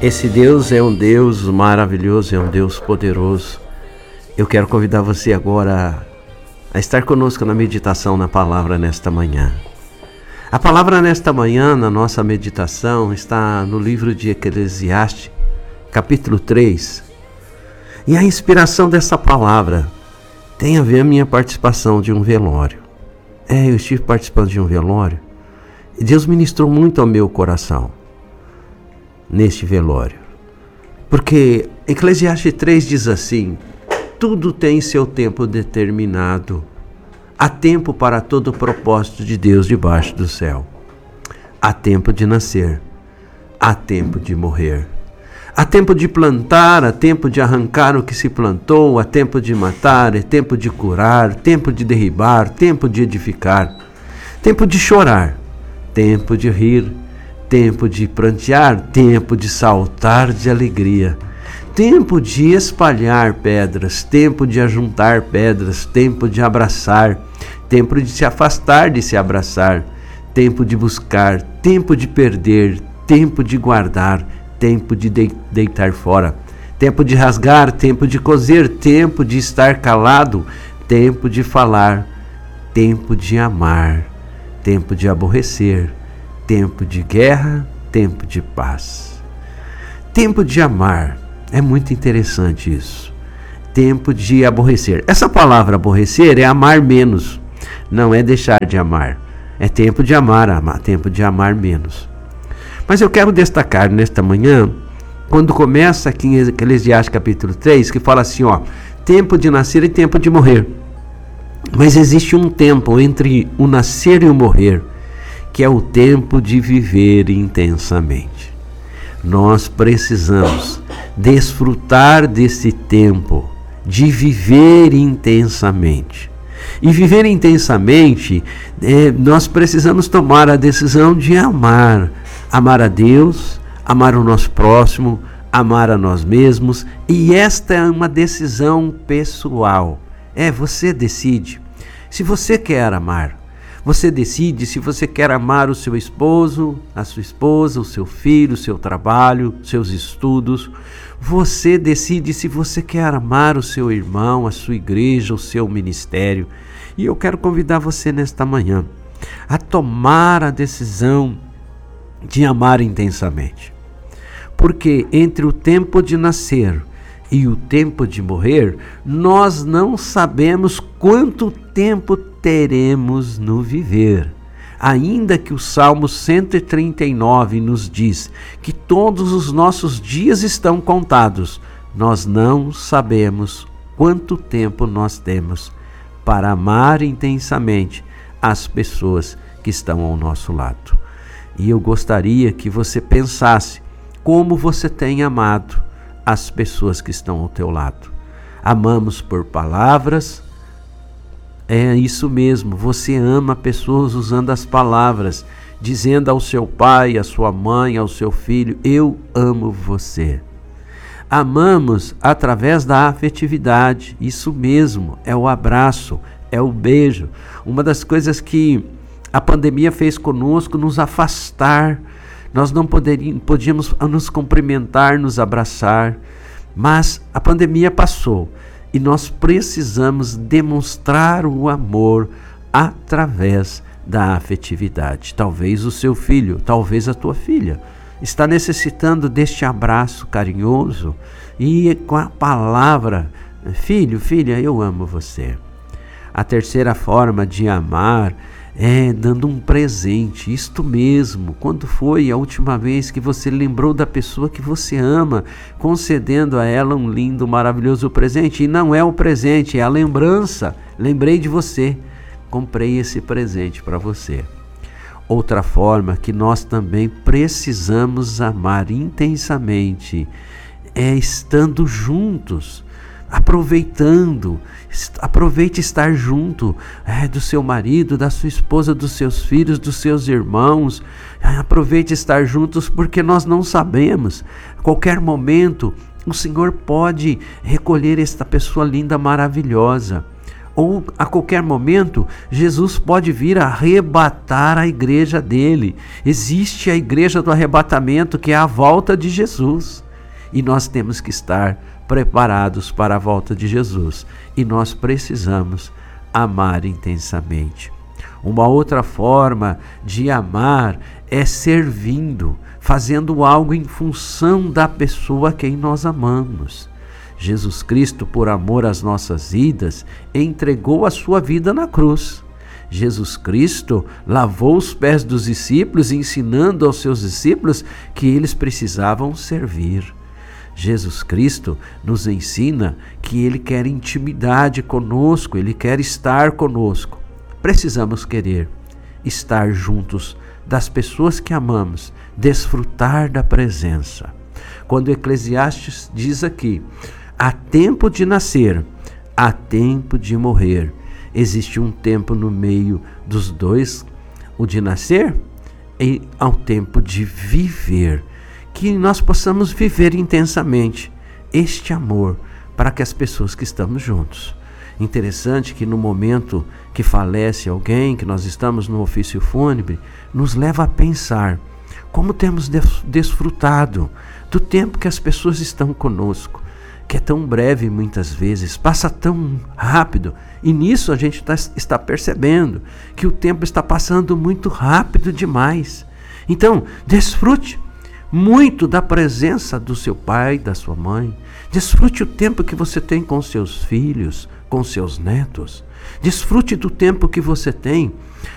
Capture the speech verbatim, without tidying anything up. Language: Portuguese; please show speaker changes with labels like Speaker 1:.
Speaker 1: Esse Deus é um Deus maravilhoso, é um Deus poderoso. Eu quero convidar você agora a estar conosco na meditação na palavra nesta manhã. A palavra nesta manhã, na nossa meditação, está no livro de Eclesiastes, capítulo três. E a inspiração dessa palavra tem a ver com a minha participação de um velório. É, eu estive participando de um velório e Deus ministrou muito ao meu coração neste velório. Porque Eclesiastes três diz assim: tudo tem seu tempo determinado. Há tempo para todo o propósito de Deus debaixo do céu. Há tempo de nascer, há tempo de morrer. Há tempo de plantar, há tempo de arrancar o que se plantou, há tempo de matar, é tempo de curar, tempo de derribar, tempo de edificar, tempo de chorar, tempo de rir, tempo de prantear, tempo de saltar de alegria, tempo de espalhar pedras, tempo de ajuntar pedras, tempo de abraçar, tempo de se afastar de se abraçar, tempo de buscar, tempo de perder, tempo de guardar, tempo de deitar fora, tempo de rasgar, tempo de coser, tempo de estar calado, tempo de falar, tempo de amar, tempo de aborrecer, tempo de guerra, tempo de paz. Tempo de amar, é muito interessante isso. Tempo de aborrecer. Essa palavra aborrecer é amar menos, não é deixar de amar. É tempo de amar, amar, tempo de amar menos. Mas eu quero destacar nesta manhã, quando começa aqui em Eclesiastes capítulo três, que fala assim, ó, tempo de nascer e tempo de morrer. Mas existe um tempo entre o nascer e o morrer, que é o tempo de viver intensamente. Nós precisamos desfrutar desse tempo de viver intensamente. E viver intensamente, é, nós precisamos tomar a decisão de amar. Amar a Deus, amar o nosso próximo, amar a nós mesmos. E esta é uma decisão pessoal. É, você decide. Se você quer amar, você decide se você quer amar o seu esposo, a sua esposa, o seu filho, o seu trabalho, seus estudos. Você decide se você quer amar o seu irmão, a sua igreja, o seu ministério. E eu quero convidar você nesta manhã a tomar a decisão de amar intensamente. Porque entre o tempo de nascer e o tempo de morrer, nós não sabemos quanto tempo teremos no viver. Ainda que o Salmo cento e trinta e nove nos diz que todos os nossos dias estão contados, nós não sabemos quanto tempo nós temos para amar intensamente as pessoas que estão ao nosso lado. E eu gostaria que você pensasse como você tem amado as pessoas que estão ao teu lado. Amamos por palavras. É isso mesmo, você ama pessoas usando as palavras, dizendo ao seu pai, à sua mãe, ao seu filho, eu amo você. Amamos através da afetividade, isso mesmo, é o abraço, é o beijo. Uma das coisas que a pandemia fez conosco, nos afastar, nós não poderíamos, podíamos nos cumprimentar, nos abraçar, mas a pandemia passou. E nós precisamos demonstrar o amor através da afetividade. Talvez o seu filho, talvez a tua filha está necessitando deste abraço carinhoso e com a palavra, filho, filha, eu amo você. A terceira forma de amar é dando um presente, isto mesmo. Quando foi a última vez que você lembrou da pessoa que você ama, concedendo a ela um lindo, maravilhoso presente? E não é o presente, é a lembrança. Lembrei de você, comprei esse presente para você. Outra forma que nós também precisamos amar intensamente é estando juntos, aproveitando, aproveite estar junto é, do seu marido, da sua esposa, dos seus filhos, dos seus irmãos. Aproveite estar juntos, porque nós não sabemos, a qualquer momento o Senhor pode recolher esta pessoa linda, maravilhosa. ou a qualquer momento, Jesus pode vir arrebatar a igreja dele. Existe a igreja do arrebatamento, que é a volta de Jesus. E nós temos que estar preparados para a volta de Jesus. E nós precisamos amar intensamente. Uma outra forma de amar é servindo, fazendo algo em função da pessoa a quem nós amamos. Jesus Cristo, por amor às nossas vidas, entregou a sua vida na cruz. Jesus Cristo lavou os pés dos discípulos, ensinando aos seus discípulos que eles precisavam servir. Jesus Cristo nos ensina que Ele quer intimidade conosco, Ele quer estar conosco. Precisamos querer estar juntos das pessoas que amamos, desfrutar da presença. Quando Eclesiastes diz aqui, há tempo de nascer, há tempo de morrer. Existe um tempo no meio dos dois, o de nascer, e há um tempo de viver. Que nós possamos viver intensamente este amor para que as pessoas que estamos juntos. Interessante que no momento que falece alguém, que nós estamos no ofício fúnebre, nos leva a pensar como temos desfrutado do tempo que as pessoas estão conosco, que é tão breve muitas vezes, passa tão rápido, e nisso a gente tá, está percebendo que o tempo está passando muito rápido demais. Então, desfrute muito da presença do seu pai, da sua mãe. Desfrute o tempo que você tem com seus filhos, com seus netos. Desfrute do tempo que você tem